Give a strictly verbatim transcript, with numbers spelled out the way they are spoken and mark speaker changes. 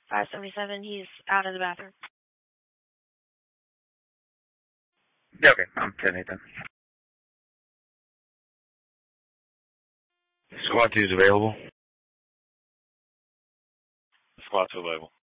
Speaker 1: five seventy-seven, he's out of the bathroom.
Speaker 2: Yeah, okay, I'm ten eight then.
Speaker 3: Squad two is available.
Speaker 4: Squad two available.